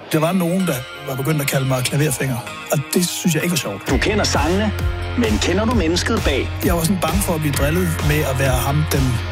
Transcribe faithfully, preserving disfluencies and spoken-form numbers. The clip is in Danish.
Der var nogen, der var begyndt at kalde mig klaverfinger, og det synes jeg ikke var sjovt. Du kender sangene, men kender du mennesket bag? Jeg var sådan bange for at blive drillet med at være ham, den